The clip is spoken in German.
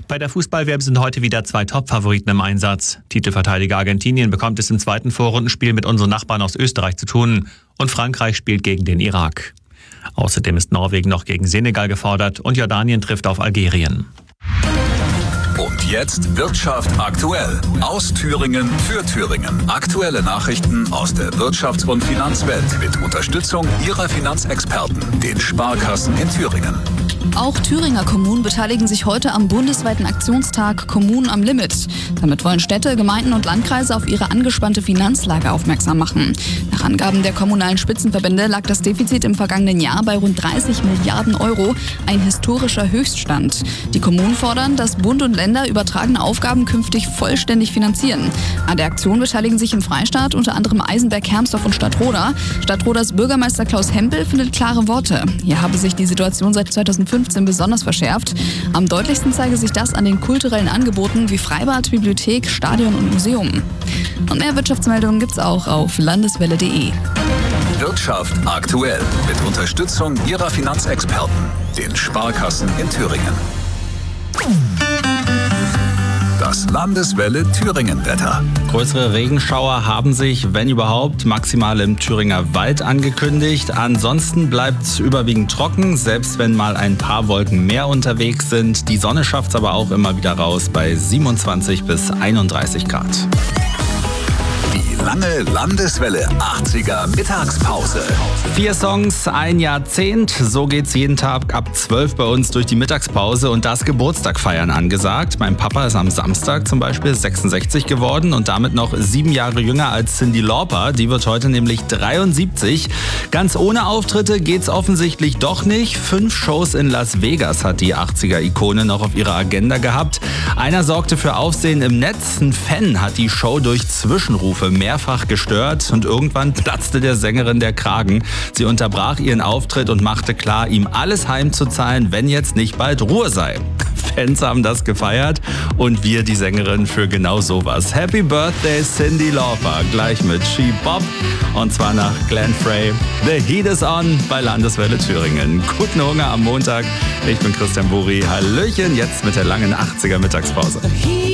Bei der Fußball-WM sind heute wieder 2 Top-Favoriten im Einsatz. Titelverteidiger Argentinien bekommt es im zweiten Vorrundenspiel mit unseren Nachbarn aus Österreich zu tun. Und Frankreich spielt gegen den Irak. Außerdem ist Norwegen noch gegen Senegal gefordert und Jordanien trifft auf Algerien. Und jetzt Wirtschaft aktuell. Aus Thüringen für Thüringen. Aktuelle Nachrichten aus der Wirtschafts- und Finanzwelt mit Unterstützung Ihrer Finanzexperten, den Sparkassen in Thüringen. Auch Thüringer Kommunen beteiligen sich heute am bundesweiten Aktionstag Kommunen am Limit. Damit wollen Städte, Gemeinden und Landkreise auf ihre angespannte Finanzlage aufmerksam machen. Nach Angaben der kommunalen Spitzenverbände lag das Defizit im vergangenen Jahr bei rund 30 Milliarden Euro, ein historischer Höchststand. Die Kommunen fordern, dass Bund und Länder übertragene Aufgaben künftig vollständig finanzieren. An der Aktion beteiligen sich im Freistaat unter anderem Eisenberg, Hermsdorf und Stadtroda. Stadtroders Bürgermeister Klaus Hempel findet klare Worte. Hier habe sich die Situation seit 2015 besonders verschärft. Am deutlichsten zeige sich das an den kulturellen Angeboten wie Freibad, Bibliothek, Stadion und Museum. Und mehr Wirtschaftsmeldungen gibt's auch auf landeswelle.de. Wirtschaft aktuell mit Unterstützung Ihrer Finanzexperten, den Sparkassen in Thüringen. Das Landeswelle Thüringen-Wetter. Größere Regenschauer haben sich, wenn überhaupt, maximal im Thüringer Wald angekündigt. Ansonsten bleibt es überwiegend trocken, selbst wenn mal ein paar Wolken mehr unterwegs sind. Die Sonne schafft es aber auch immer wieder raus bei 27 bis 31 Grad. Die lange Landeswelle 80er Mittagspause. 4 Songs, ein Jahrzehnt. So geht's jeden Tag ab 12 bei uns durch die Mittagspause und das Geburtstag feiern angesagt. Mein Papa ist am Samstag zum Beispiel 66 geworden und damit noch 7 Jahre jünger als Cyndi Lauper. Die wird heute nämlich 73. Ganz ohne Auftritte geht's offensichtlich doch nicht. 5 Shows in Las Vegas hat die 80er-Ikone noch auf ihrer Agenda gehabt. Einer sorgte für Aufsehen im Netz. Ein Fan hat die Show durch Zwischenrufe mehrfach gestört und irgendwann platzte der Sängerin der Kragen. Sie unterbrach ihren Auftritt und machte klar, ihm alles heimzuzahlen, wenn jetzt nicht bald Ruhe sei. Fans haben das gefeiert und wir die Sängerin für genau sowas. Happy Birthday Cyndi Lauper, gleich mit She Bop und zwar nach Glenn Frey. The Heat is on bei Landeswelle Thüringen. Guten Hunger am Montag. Ich bin Christian Buri. Hallöchen, jetzt mit der langen 80er Mittagspause.